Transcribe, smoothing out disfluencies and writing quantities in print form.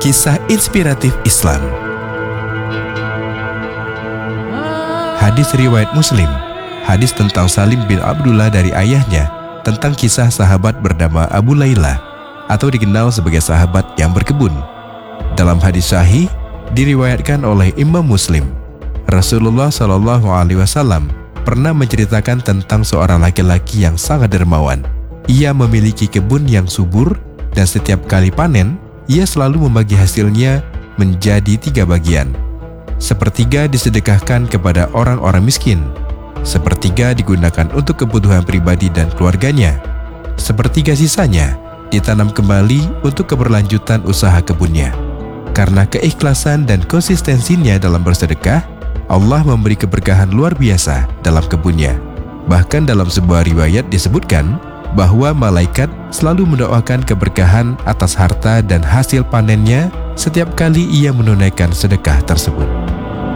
Kisah inspiratif Islam. Hadis riwayat Muslim. Hadis tentang Salim bin Abdullah dari ayahnya tentang kisah sahabat bernama Abu Layla atau dikenal sebagai sahabat yang berkebun. Dalam hadis sahih diriwayatkan oleh Imam Muslim, Rasulullah SAW pernah menceritakan tentang seorang laki-laki yang sangat dermawan. Ia memiliki kebun yang subur dan setiap kali panen ia selalu membagi hasilnya menjadi 3 bagian. Sepertiga disedekahkan kepada orang-orang miskin, sepertiga digunakan untuk kebutuhan pribadi dan keluarganya, sepertiga sisanya ditanam kembali untuk keberlanjutan usaha kebunnya. Karena keikhlasan dan konsistensinya dalam bersedekah, Allah memberi keberkahan luar biasa dalam kebunnya. Bahkan dalam sebuah riwayat disebutkan bahwa malaikat selalu mendoakan keberkahan atas harta dan hasil panennya setiap kali ia menunaikan sedekah tersebut.